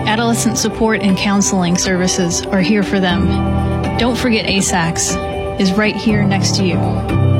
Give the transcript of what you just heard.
Adolescent support and counseling services are here for them. Don't forget ASACS is right here next to you.